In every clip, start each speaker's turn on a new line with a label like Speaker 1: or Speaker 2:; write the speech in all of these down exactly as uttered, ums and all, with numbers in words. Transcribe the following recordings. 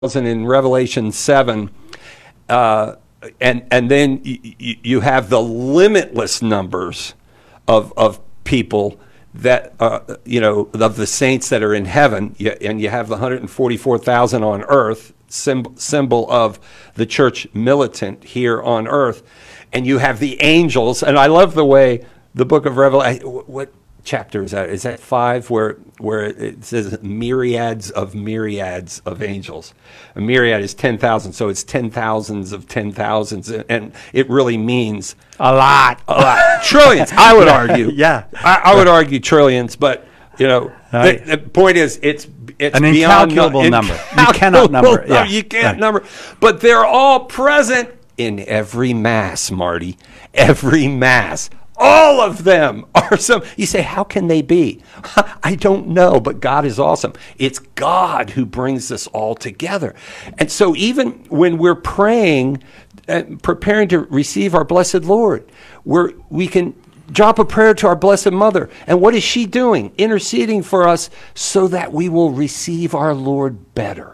Speaker 1: and in Revelation seven, uh, and and then y- y- you have the limitless numbers of of people that uh, you know of the saints that are in heaven, and you have the one hundred forty-four thousand on earth, symbol, symbol of the church militant here on earth, and you have the angels. And I love the way the book of Revelation, what chapter is that? Is that five, where where it says myriads of myriads of angels? A myriad is ten thousand, so it's ten thousands of ten thousands, and it really means
Speaker 2: a lot,
Speaker 1: a lot, trillions. I would argue,
Speaker 2: yeah,
Speaker 1: I, I would argue trillions, but you know,
Speaker 2: right.
Speaker 1: the, the point is, it's it's
Speaker 2: an
Speaker 1: beyond
Speaker 2: incalculable
Speaker 1: no,
Speaker 2: number.
Speaker 1: Incalculable
Speaker 2: You cannot number. Yeah.
Speaker 1: You can't
Speaker 2: right.
Speaker 1: number, but they're all present in every mass, Marty. Every mass. All of them are some. You say, how can they be? I don't know, but God is awesome. It's God who brings this all together. And so even when we're praying, uh, preparing to receive our blessed Lord, we're, we can drop a prayer to our Blessed Mother. And what is she doing? Interceding for us so that we will receive our Lord better,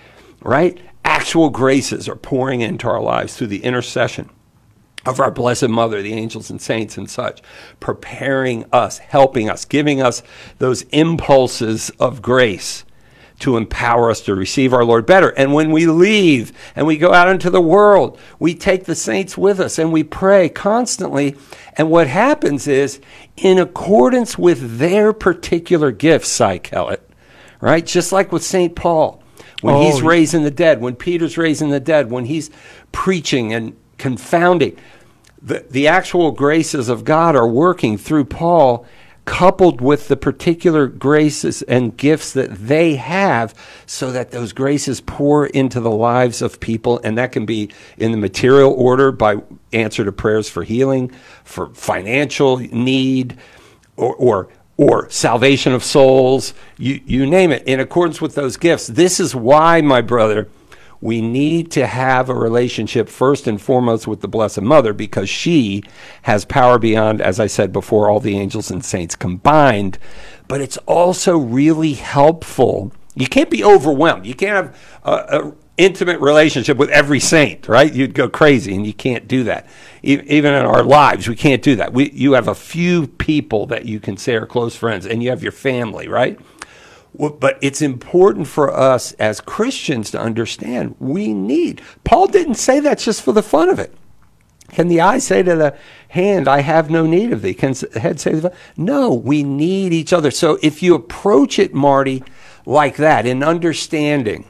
Speaker 1: right? Actual graces are pouring into our lives through the intercession of our Blessed Mother, the angels and saints and such, preparing us, helping us, giving us those impulses of grace to empower us to receive our Lord better. And when we leave and we go out into the world, we take the saints with us and we pray constantly. And what happens is, in accordance with their particular gifts, Cy Kellett, right? Just like with Saint Paul, when
Speaker 2: oh,
Speaker 1: he's raising the dead, when Peter's raising the dead, when he's preaching and confounding, the, the actual graces of God are working through Paul, coupled with the particular graces and gifts that they have, so that those graces pour into the lives of people. And that can be in the material order by answer to prayers for healing, for financial need, or or, or salvation of souls, you, you name it, in accordance with those gifts. This is why, my brother, we need to have a relationship first and foremost with the Blessed Mother, because she has power beyond, as I said before, all the angels and saints combined. But it's also really helpful. You can't be overwhelmed. You can't have an intimate relationship with every saint, right? You'd go crazy, and you can't do that. E- even in our lives, we can't do that. We, you have a few people that you can say are close friends, and you have your family, right? But it's important for us as Christians to understand we need. Paul didn't say that just for the fun of it. Can the eye say to the hand, I have no need of thee? Can the head say to the no, we need each other. So if you approach it, Marty, like that, in understanding,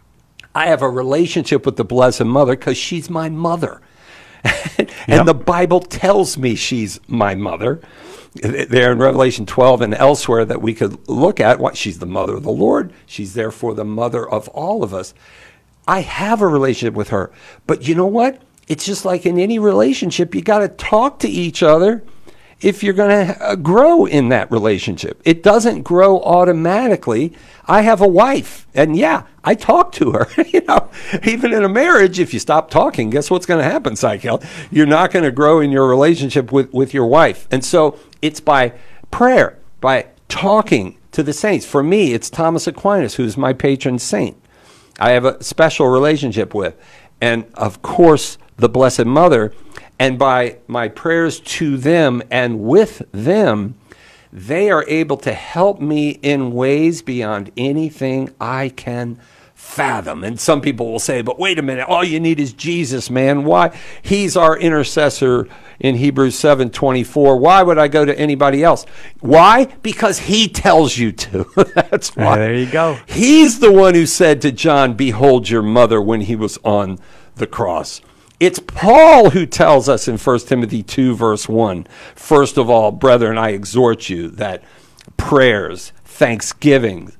Speaker 1: I have a relationship with the Blessed Mother because she's my mother. and
Speaker 2: yep.
Speaker 1: The Bible tells me she's my mother. There in Revelation twelve and elsewhere that we could look at, what she's the mother of the Lord. She's therefore the mother of all of us. I have a relationship with her. But you know what? It's just like in any relationship, you got to talk to each other if you're going to grow in that relationship. It doesn't grow automatically. I have a wife, and yeah, I talk to her. You know, even in a marriage, if you stop talking, guess what's going to happen, Cykel? You're not going to grow in your relationship with, with your wife. And so it's by prayer, by talking to the saints. For me, it's Thomas Aquinas, who's my patron saint. I have a special relationship with. And of course, the Blessed Mother. And by my prayers to them and with them, they are able to help me in ways beyond anything I can fathom. And some people will say, but wait a minute, all you need is Jesus, man. Why? He's our intercessor in Hebrews seven twenty-four. Why would I go to anybody else? Why? Because he tells you to. That's why.
Speaker 2: Uh, there you go.
Speaker 1: He's the one who said to John, behold your mother, when he was on the cross. It's Paul who tells us in First Timothy two, verse one, first of all, brethren, I exhort you that prayers, thanksgiving,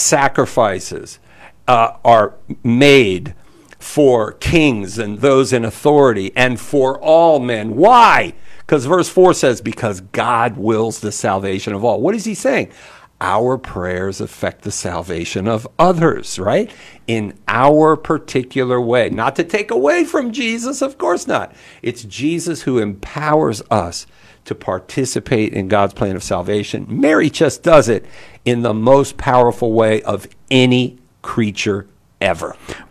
Speaker 1: sacrifices uh, are made for kings and those in authority and for all men. Why? Because verse four says, because God wills the salvation of all. What is he saying? Our prayers affect the salvation of others, right? In our particular way. Not to take away from Jesus, of course not. It's Jesus who empowers us to participate in God's plan of salvation. Mary just does it in the most powerful way of any creature ever.